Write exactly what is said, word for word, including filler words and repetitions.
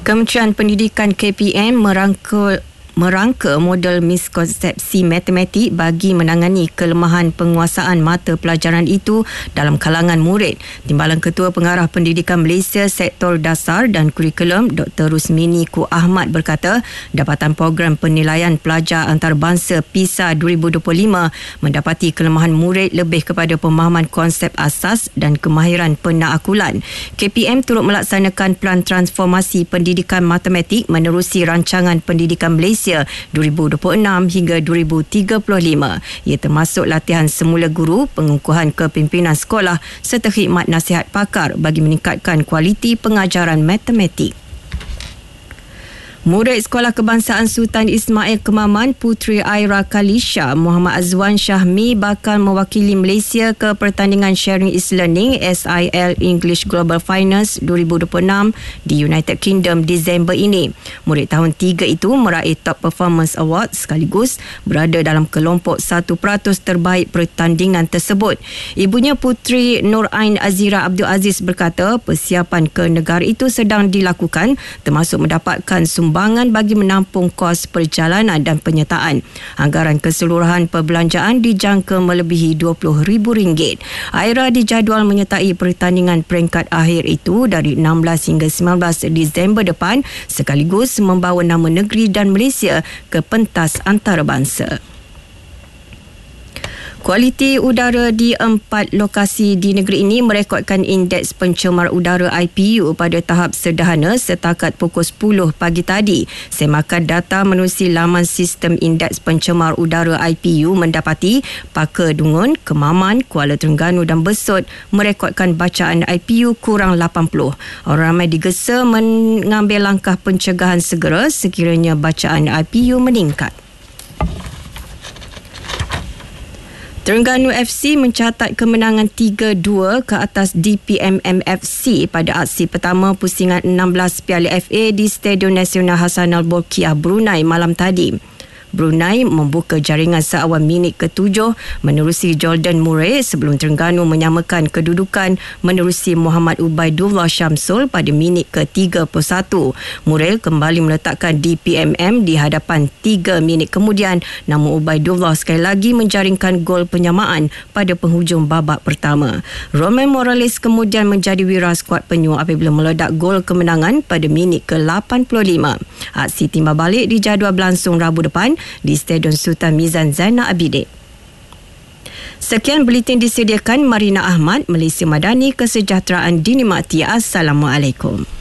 Kementerian Pendidikan K P M merangkul merangka model miskonsepsi matematik bagi menangani kelemahan penguasaan mata pelajaran itu dalam kalangan murid. Timbalan Ketua Pengarah Pendidikan Malaysia Sektor Dasar dan Kurikulum Doktor Rusmini Ku Ahmad berkata, dapatan program penilaian pelajar antarabangsa PISA dua ribu dua puluh lima mendapati kelemahan murid lebih kepada pemahaman konsep asas dan kemahiran penaklukan. K P M turut melaksanakan pelan transformasi pendidikan matematik menerusi rancangan pendidikan Malaysia dua ribu dua puluh enam hingga dua ribu tiga puluh lima. Ia termasuk latihan semula guru, pengukuhan kepimpinan sekolah serta khidmat nasihat pakar bagi meningkatkan kualiti pengajaran matematik. Murid Sekolah Kebangsaan Sultan Ismail Kemaman Puteri Aira Kalisha Muhammad Azwan Syahmi bakal mewakili Malaysia ke pertandingan Sharing is Learning S I L English Global Finals dua ribu dua puluh enam di United Kingdom Disember ini. Murid tahun tiga itu meraih Top Performance Award sekaligus berada dalam kelompok satu peratus terbaik pertandingan tersebut. Ibunya Puteri Nur Ain Azira Abdul Aziz berkata persiapan ke negara itu sedang dilakukan termasuk mendapatkan sumbangan Sumbangan bagi menampung kos perjalanan dan penyertaan. Anggaran keseluruhan perbelanjaan dijangka melebihi dua puluh ribu ringgit. Aira dijadual menyertai pertandingan peringkat akhir itu dari enam belas hingga sembilan belas Disember depan sekaligus membawa nama negeri dan Malaysia ke pentas antarabangsa. Kualiti udara di empat lokasi di negeri ini merekodkan indeks pencemar udara I P U pada tahap sederhana setakat pukul sepuluh pagi tadi. Semakan data menerusi laman sistem indeks pencemar udara I P U mendapati Paka Dungun, Kemaman, Kuala Terengganu dan Besut merekodkan bacaan I P U kurang lapan puluh. Orang ramai digesa mengambil langkah pencegahan segera sekiranya bacaan I P U meningkat. Terengganu F C mencatat kemenangan tiga dua ke atas D P M M F C pada aksi pertama pusingan enam belas Piala F A di Stadium Nasional Hassanal Bolkiah, Brunei malam tadi. Brunei membuka jaringan seawal minit ketujuh menerusi Jordan Murray sebelum Terengganu menyamakan kedudukan menerusi Muhammad Ubaidullah Syamsul pada minit ke tiga puluh satu. Murray kembali meletakkan D P M M di hadapan tiga minit kemudian, namun Ubaidullah sekali lagi menjaringkan gol penyamaan pada penghujung babak pertama. Roman Morales kemudian menjadi wira skuad penyuh apabila meledak gol kemenangan pada minit ke lapan puluh lima. Aksi timbal balik dijadual berlangsung Rabu depan di Stadium Sultan Mizan Zainal Abidin. Sekian buletin disediakan Marina Ahmad, Malaysia Madani, Kesejahteraan dinikmati. Assalamualaikum.